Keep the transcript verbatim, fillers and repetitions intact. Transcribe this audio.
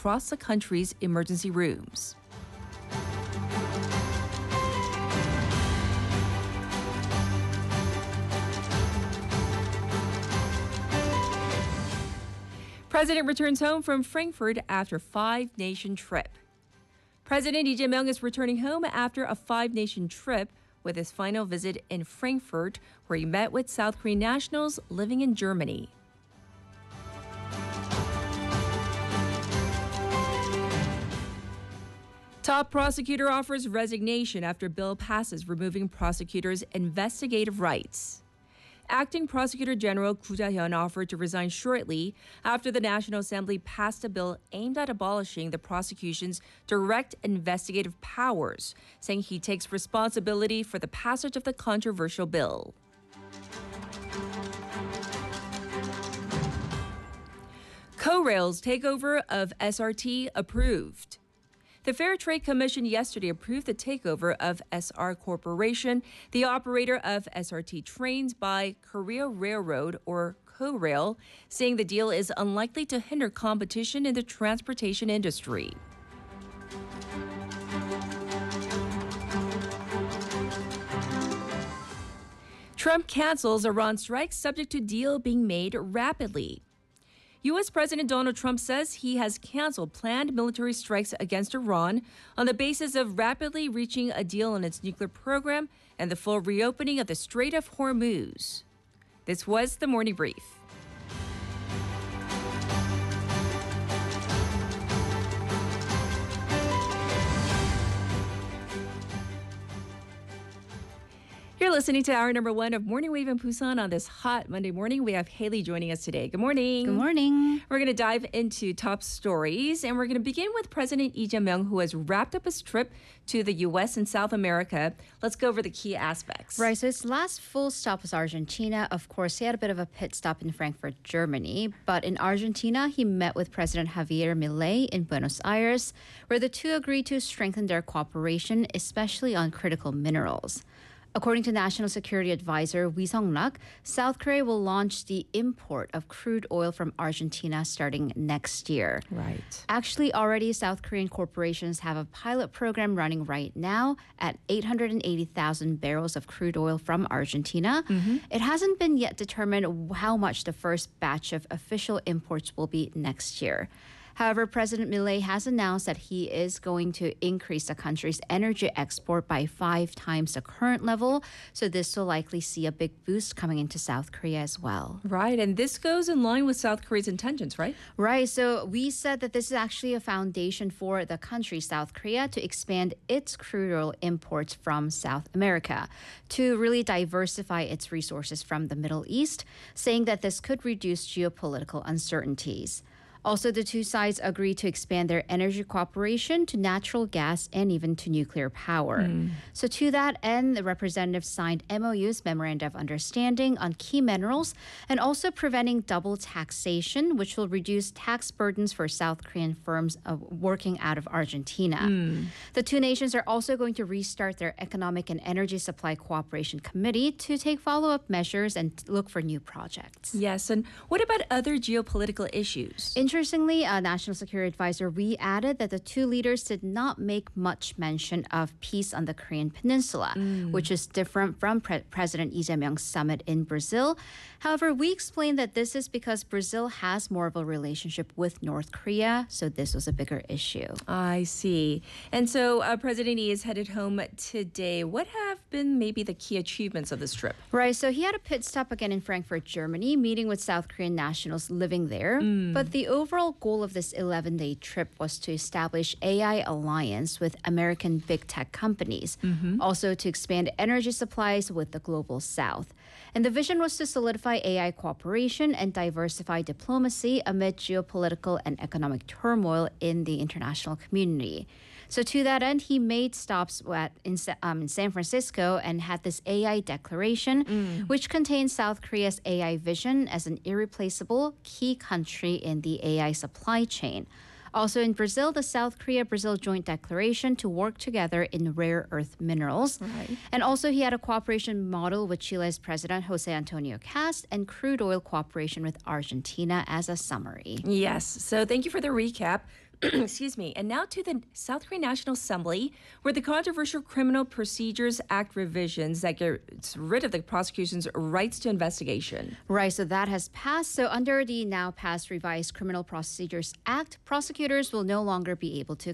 across the country's emergency rooms. President returns home from Frankfurt after five-nation trip. President Lee Jae-myung is returning home after a five-nation trip with his final visit in Frankfurt, where he met with South Korean nationals living in Germany. Top prosecutor offers resignation after bill passes removing prosecutors' investigative rights. Acting Prosecutor General Koo Ja-hyun offered to resign shortly after the National Assembly passed a bill aimed at abolishing the prosecution's direct investigative powers, saying he takes responsibility for the passage of the controversial bill. Korail's takeover of S R T approved. The Fair Trade Commission yesterday approved the takeover of S R Corporation, the operator of S R T trains, by Korea Railroad, or Korail, saying the deal is unlikely to hinder competition in the transportation industry. Trump cancels Iran strikes subject to deal being made rapidly. U S. President Donald Trump says he has canceled planned military strikes against Iran on the basis of rapidly reaching a deal on its nuclear program and the full reopening of the Strait of Hormuz. This was the Morning Brief. You're listening to hour number one of Morning Wave in Busan on this hot Monday morning. We have Haley joining us today. Good morning. Good morning. We're going to dive into top stories, and we're going to begin with President Lee Jae-myung, who has wrapped up his trip to the U S and South America. Let's go over the key aspects. Right, so his last full stop was Argentina. Of course, he had a bit of a pit stop in Frankfurt, Germany. But in Argentina, he met with President Javier Milei in Buenos Aires, where the two agreed to strengthen their cooperation, especially on critical minerals. According to National Security Advisor Wi Sung-rak, South Korea will launch the import of crude oil from Argentina starting next year. Right. Actually, already South Korean corporations have a pilot program running right now at eight hundred eighty thousand barrels of crude oil from Argentina. Mm-hmm. It hasn't been yet determined how much the first batch of official imports will be next year. However, President Milei has announced that he is going to increase the country's energy export by five times the current level. So this will likely see a big boost coming into South Korea as well. Right. And this goes in line with South Korea's intentions, right? Right. So we said that this is actually a foundation for the country, South Korea, to expand its crude oil imports from South America, to really diversify its resources from the Middle East, saying that this could reduce geopolitical uncertainties. Also, the two sides agreed to expand their energy cooperation to natural gas and even to nuclear power. Mm. So to that end, the representatives signed M O Us, Memoranda of Understanding, on key minerals, and also preventing double taxation, which will reduce tax burdens for South Korean firms uh, working out of Argentina. Mm. The two nations are also going to restart their Economic and Energy Supply Cooperation Committee to take follow-up measures and look for new projects. Yes, and what about other geopolitical issues? In Interestingly, uh, National Security Advisor Ri added that the two leaders did not make much mention of peace on the Korean Peninsula, mm. which is different from Pre- President Lee Jae-myung's summit in Brazil. However, we explained that this is because Brazil has more of a relationship with North Korea, so this was a bigger issue. I see. And so uh, President Lee is headed home today. What have been maybe the key achievements of this trip? Right, so he had a pit stop again in Frankfurt, Germany, meeting with South Korean nationals living there. Mm. But the overall goal of this eleven-day trip was to establish A I alliance with American big tech companies, mm-hmm. also to expand energy supplies with the global South. And the vision was to solidify A I cooperation and diversify diplomacy amid geopolitical and economic turmoil in the international community. So to that end, he made stops at, in, um, in San Francisco and had this A I declaration, mm. which contains South Korea's A I vision as an irreplaceable key country in the A I supply chain. Also in Brazil, the South Korea-Brazil joint declaration to work together in rare earth minerals. Right. And also he had a cooperation model with Chile's President Jose Antonio Cast and crude oil cooperation with Argentina as a summary. Yes. So thank you for the recap. excuse me, and now to the South Korean National Assembly, where the controversial Criminal Procedures Act revisions that gets rid of the prosecution's rights to investigation. Right, so that has passed. So under the now passed revised Criminal Procedures Act, prosecutors will no longer be able to